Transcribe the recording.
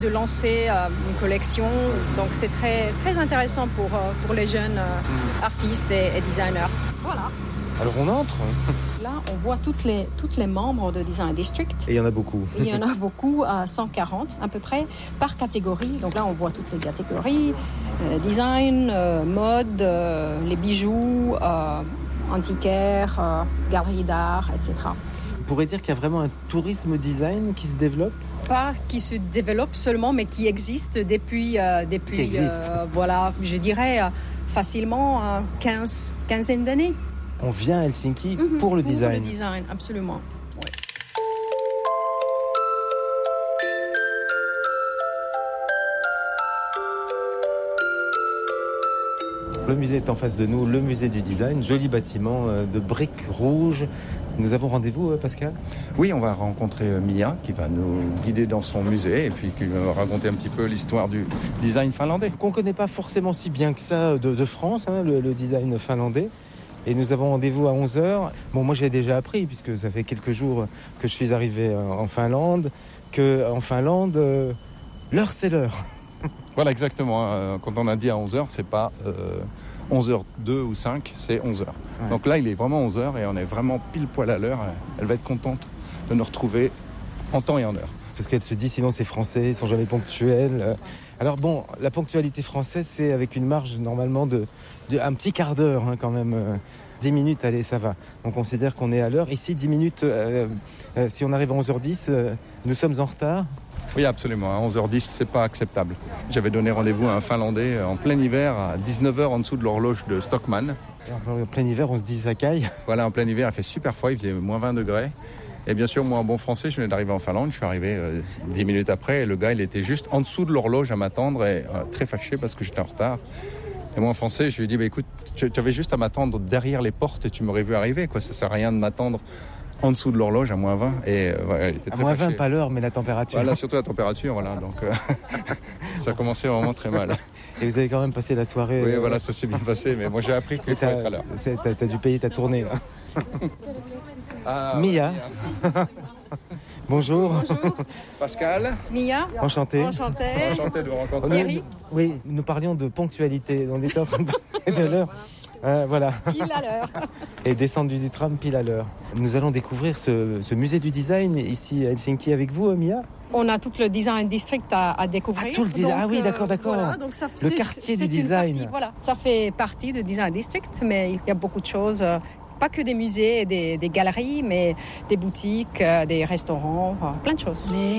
de lancer une collection. Donc c'est très, très intéressant pour les jeunes artistes et designers. Voilà. Alors on entre. Là, on voit toutes les membres de Design District. Et il y en a beaucoup. Il y en a beaucoup, 140 à peu près, par catégorie. Donc là, on voit toutes les catégories. Design, mode, les bijoux, antiquaires, galeries d'art, etc. On pourrait dire qu'il y a vraiment un tourisme design qui se développe. Pas qui se développe seulement, mais qui existe depuis voilà, je dirais facilement 15 d'années. On vient à Helsinki pour le design. Pour le design, absolument. Ouais. Le musée est en face de nous, le musée du design, joli bâtiment de briques rouges. Nous avons rendez-vous, Pascal ? Oui, on va rencontrer Mia qui va nous guider dans son musée et puis qui va raconter un petit peu l'histoire du design finlandais. Qu'on ne connaît pas forcément si bien que ça de France, le design finlandais. Et nous avons rendez-vous à 11h. Bon, moi j'ai déjà appris, puisque ça fait quelques jours que je suis arrivé en Finlande, qu'en Finlande, l'heure c'est l'heure. Voilà, exactement. Quand on a dit à 11h, c'est pas 11h02 ou 5, c'est 11h. Ouais. Donc là, il est vraiment 11h et on est vraiment pile poil à l'heure. Elle va être contente de nous retrouver en temps et en heure. Parce qu'elle se dit, sinon c'est français, ils sont jamais ponctuels. Alors bon, la ponctualité française, c'est avec une marge normalement de un petit quart d'heure quand même. 10 minutes, allez, ça va. On considère qu'on est à l'heure. Ici, 10 minutes, si on arrive à 11h10, nous sommes en retard. Oui, absolument. À 11h10, c'est pas acceptable. J'avais donné rendez-vous à un Finlandais en plein hiver, à 19h en dessous de l'horloge de Stockmann. En plein hiver, on se dit ça caille. Voilà, en plein hiver, il fait super froid, il faisait moins 20 degrés. Et bien sûr, moi, en bon français, je venais d'arriver en Finlande. Je suis arrivé 10 minutes après et le gars, il était juste en dessous de l'horloge à m'attendre et très fâché parce que j'étais en retard. Et moi, en français, je lui ai dit, écoute, tu avais juste à m'attendre derrière les portes et tu m'aurais vu arriver, quoi. Ça sert à rien de m'attendre en dessous de l'horloge à moins 20. Et voilà, il était très moins fâché. 20, pas l'heure, mais la température. Voilà, surtout la température, voilà. Donc, ça a commencé vraiment très mal. Et vous avez quand même passé la soirée. Oui, voilà, ça s'est bien passé, mais moi, j'ai appris qu'il faut être à l'heure. T'as dû payer ta tournée, là. Mia. Bonjour. Bonjour. Pascal. Mia. Enchanté. Enchanté de vous rencontrer. Thierry. Oui, nous parlions de ponctualité. On était en train de parler de l'heure. Voilà. Pile à l'heure. Et descendu du tram pile à l'heure. Nous allons découvrir ce musée du design ici à Helsinki avec vous, Mia. On a tout le design district à découvrir. Ah, tout le design. Ah oui, d'accord. Voilà, donc le quartier du design. Partie, voilà, ça fait partie du design district, mais il y a beaucoup de choses. Pas que des musées et des galeries, mais des boutiques, des restaurants, plein de choses.